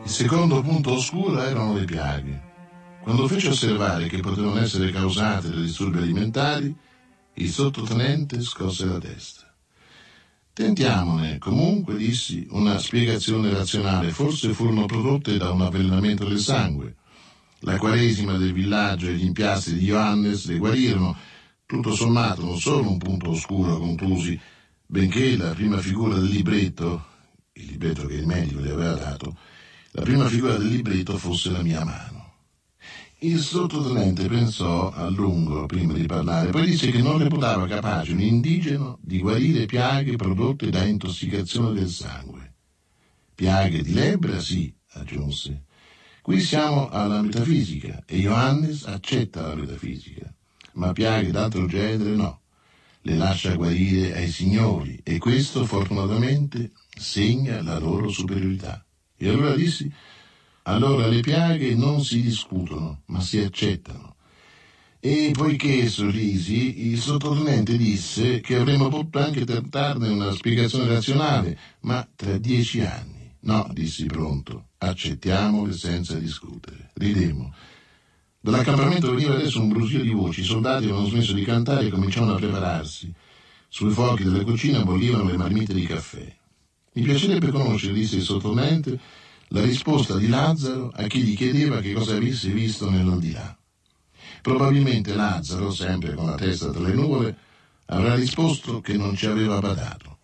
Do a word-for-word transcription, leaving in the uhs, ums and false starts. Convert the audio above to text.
Il secondo punto oscuro erano le piaghe. Quando fece osservare che potevano essere causate da disturbi alimentari, il sottotenente scosse la testa. Tentiamone, comunque, dissi, una spiegazione razionale. Forse furono prodotte da un avvelenamento del sangue. La quaresima del villaggio e gli impiastri di Johannes le guarirono. Tutto sommato non solo un punto oscuro, conclusi, benché la prima figura del libretto, il libretto che il medico gli aveva dato, la prima figura del libretto fosse la mia mano. Il sottotenente pensò a lungo prima di parlare, poi disse che non reputava capace un indigeno di guarire piaghe prodotte da intossicazione del sangue. Piaghe di lebbra, sì, aggiunse. Qui siamo alla metafisica e Johannes accetta la metafisica, ma piaghe d'altro genere no. Le lascia guarire ai signori e questo fortunatamente segna la loro superiorità. E allora dissi, allora le piaghe non si discutono, ma si accettano. E poiché sorrisi, il sottotenente disse che avremmo potuto anche tentarne una spiegazione razionale, ma tra dieci anni. No, dissi pronto, accettiamole senza discutere. Ridemmo. Dall'accampamento veniva adesso un brusio di voci, i soldati avevano smesso di cantare e cominciavano a prepararsi. Sui fuochi della cucina bollivano le marmite di caffè. Mi piacerebbe conoscere, disse il sottotenente, la risposta di Lazzaro a chi gli chiedeva che cosa avesse visto nell'aldilà. Probabilmente Lazzaro, sempre con la testa tra le nuvole, avrà risposto che non ci aveva badato.